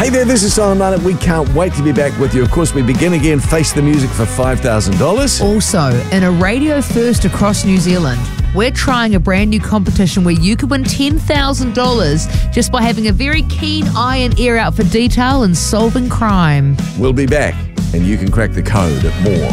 Hey there, this is Simon Martin. We can't wait to be back with you. Of course, we begin again, Face the Music for $5,000. Also, in a radio first across New Zealand, we're trying a brand new competition where you could win $10,000 just by having a very keen eye and ear out for detail and solving crime. We'll be back, and you can crack the code at more.